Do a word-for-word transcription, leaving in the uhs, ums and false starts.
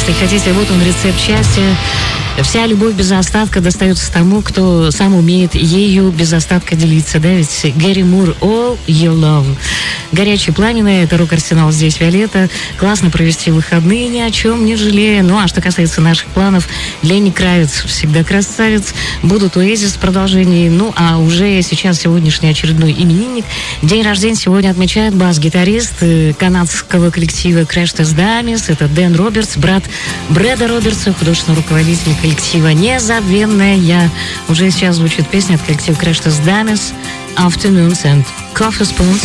Если хотите, вот он рецепт счастья. Вся любовь без остатка достается тому, кто сам умеет ею без остатка делиться, да, ведь Гэри Мур, All Your Love. Горячие пламенные, это рок-арсенал здесь, Виолетта. Классно провести выходные, ни о чем не жалея. Ну, а что касается наших планов, Ленни Кравиц всегда красавец. Будут Оазис в продолжении. Ну, а уже сейчас сегодняшний очередной именинник. День рождения сегодня отмечает бас-гитарист канадского коллектива Crash Test Dummies. Это Дэн Робертс, брат Брэда Робертса, художественный руководитель коллектива «Незабвенная я». Уже сейчас звучит песня от коллектива Crash Test Dummies «Afternoons and Coffee Spoons».